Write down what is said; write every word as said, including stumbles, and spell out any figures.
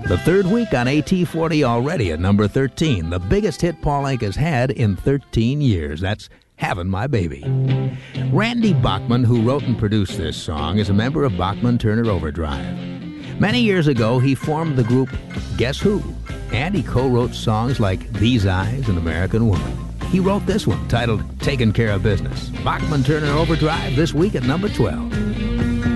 The third week on A T forty already at number thirteen, the biggest hit Paul Anka has had in thirteen years. That's Havin' My Baby. Randy Bachman, who wrote and produced this song, is a member of Bachman Turner Overdrive. Many years ago, he formed the group Guess Who, and he co-wrote songs like These Eyes and American Woman. He wrote this one, titled Taking Care of Business. Bachman Turner Overdrive this week at number twelve.